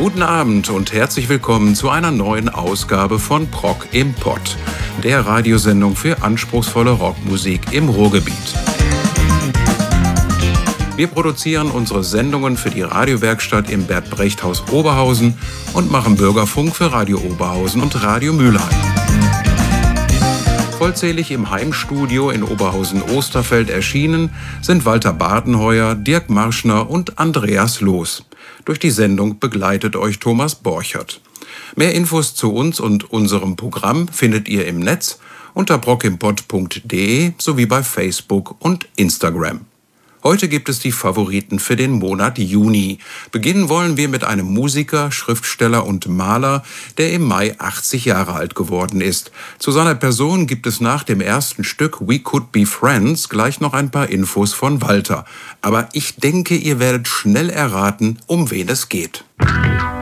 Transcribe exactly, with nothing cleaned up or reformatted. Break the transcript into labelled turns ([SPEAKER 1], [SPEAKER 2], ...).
[SPEAKER 1] Guten Abend und herzlich willkommen zu einer neuen Ausgabe von Prog im Pott, der Radiosendung für anspruchsvolle Rockmusik im Ruhrgebiet. Wir produzieren unsere Sendungen für die Radiowerkstatt im Bert-Brecht-Haus Oberhausen und machen Bürgerfunk für Radio Oberhausen und Radio Mülheim. Vollzählig im Heimstudio in Oberhausen-Osterfeld erschienen sind Walter Badenheuer, Dirk Marschner und Andreas Loos. Durch die Sendung begleitet euch Thomas Borchert. Mehr Infos zu uns und unserem Programm findet ihr im Netz unter progimpott punkt de sowie bei Facebook und Instagram. Heute gibt es die Favoriten für den Monat Juni. Beginnen wollen wir mit einem Musiker, Schriftsteller und Maler, der im Mai achtzig Jahre alt geworden ist. Zu seiner Person gibt es nach dem ersten Stück We Could Be Friends gleich noch ein paar Infos von Walter. Aber ich denke, ihr werdet schnell erraten, um wen es geht.